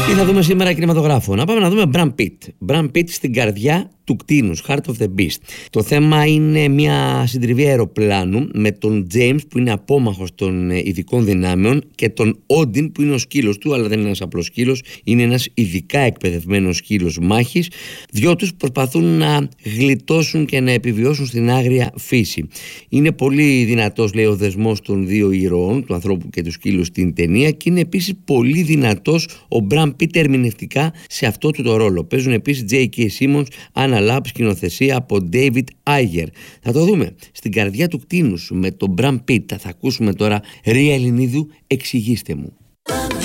Τι θα δούμε σήμερα κινηματογράφο? Να πάμε να δούμε Brad Pitt. Brad Pitt στην καρδιά του κτήνους, Heart of the Beast. Το θέμα είναι μια συντριβή αεροπλάνου με τον James που είναι απόμαχος των ειδικών δυνάμεων και τον Odin που είναι ο σκύλος του, αλλά δεν είναι ένας απλός σκύλος, είναι ένας ειδικά εκπαιδευμένος σκύλος μάχης. Δυο τους προσπαθούν να γλιτώσουν και να επιβιώσουν στην άγρια φύση. Είναι πολύ δυνατός, λέει, ο δεσμός των δύο ηρώων, του ανθρώπου και του σκύλου στην ταινία, και είναι επίσης πολύ δυνατός ο Brad Pitt ερμηνευτικά σε αυτό του το ρόλο. Παίζουν επίσης J.K. Simmons, Anna Lab, σκηνοθεσία από David Ayer. Θα το δούμε στην καρδιά του κτήνους με τον Brad Pitt. Θα ακούσουμε τώρα Ρία Ελληνίδου, εξηγήστε μου.